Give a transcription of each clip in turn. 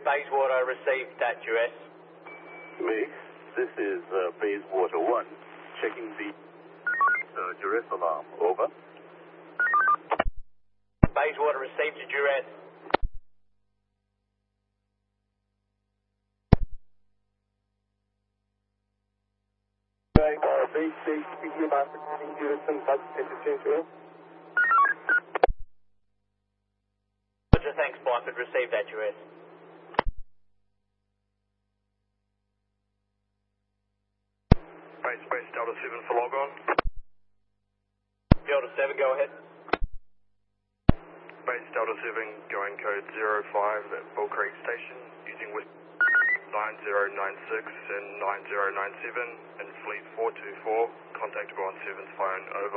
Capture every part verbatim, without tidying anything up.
Bayswater received that duress. Mix, this is uh, Bayswater one, checking the uh, duress alarm. Over. Bayswater received a duress. Right, uh, base stage, P D M after duress and bus interchange. Over. Roger, thanks, Byford. Received that duress. Base, base, Delta seven for log on. Delta seven, go ahead. Base Delta seven, going code zero five at Bull Creek Station, using with nine zero nine six and nine zero nine seven, and Fleet four two four, contactable on seven's phone, over.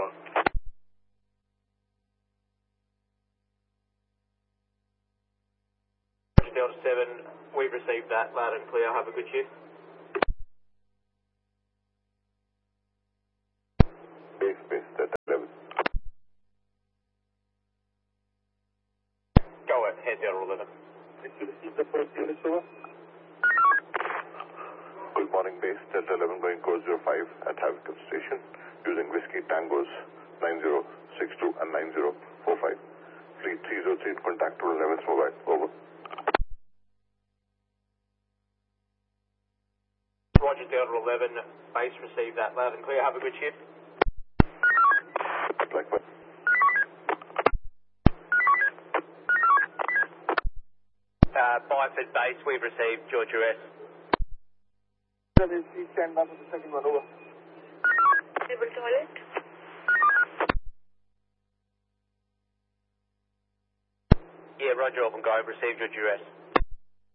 Roger, Delta seven, we've received that, loud and clear. Have a good shift. Base, base, Delta eleven. Go ahead, Delta eleven. Did you receive the first unit, over? Good morning, base, Delta eleven going code zero five at Havercom Station, using Whiskey Tangos nine zero six two and nine zero four five. Fleet three zero three, contact to eleven's mobile. Over. Roger, Delta eleven, base received that, loud and clear. Have a good shift. Likewise. Uh, Byford base, we've received your duress. Please stand by for the second one. Over. Table toilet. Yeah, Roger, open go. Received your duress.